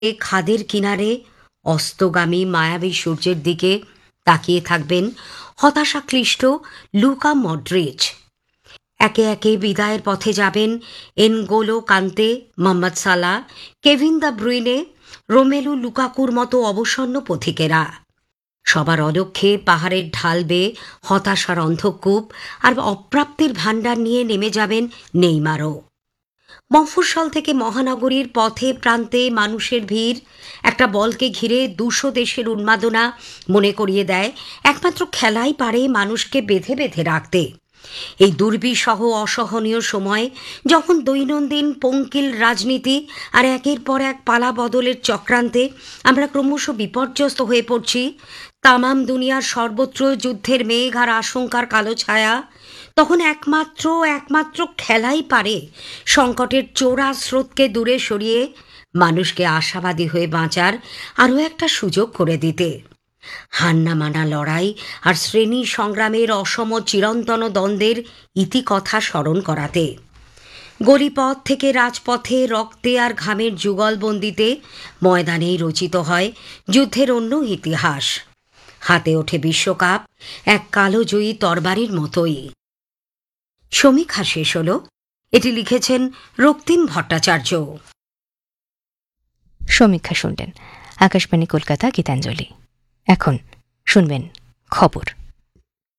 খাদের কিনারে অস্তগামী মায়াবী সূর্যের দিকে তাকিয়ে থাকবেন হতাশাক্লিষ্ট লুকা মডরিচ। একে একে বিদায়ের পথে যাবেন এনগোলো কান্তে, মোহাম্মদ সালাহ, কেভিন দ্য ব্রুইনে, রোমেলু লুকাকুর মতো অবসন্ন পথিকেরা। সবার অলক্ষ্যে পাহাড়ের ঢাল বেয়ে হতাশার অন্ধকূপ আর অপ্রাপ্তির ভাণ্ডার নিয়ে নেমে যাবেন নেইমারও। মফস্বল থেকে মহানগরীর পথে প্রান্তে মানুষের ভিড়, একটা বলকে ঘিরে ২০০ দেশের উন্মাদনা মনে করিয়ে দেয় একমাত্র খেলাই পারে মানুষকে বেঁধে বেঁধে রাখতে। এই দুর্বিষহ অসহনীয় সময়, যখন দৈনন্দিন পঙ্কিল রাজনীতি আর একের পর এক পালা বদলের চক্রান্তে আমরা ক্রমশ বিপর্যস্ত হয়ে পড়ছি, তামাম দুনিয়ার সর্বত্র যুদ্ধের মেঘ আর আশঙ্কার কালো ছায়া, তখন একমাত্র খেলাই পারে সংকটের চোরা স্রোতকে দূরে সরিয়ে মানুষকে আশাবাদী হয়ে বাঁচার আরও একটা সুযোগ করে দিতে। হান্না মানা লড়াই আর শ্রেণী সংগ্রামের অসম চিরন্তন দ্বন্দ্বের ইতিকথা স্মরণ করাতে। গলিপথ থেকে রাজপথে রক্তে আর ঘামের যুগলবন্দিতে ময়দানেই রচিত হয় যুদ্ধের অন্য ইতিহাস। হাতে ওঠে বিশ্বকাপ এক কালোজয়ী তরবারির মতোই। সমীক্ষা শেষ হল। এটি লিখেছেন রক্তিম ভট্টাচার্য। সমীক্ষা শুনলেন আকাশবাণী কলকাতা গীতাঞ্জলি। এখন শুনবেন খবর।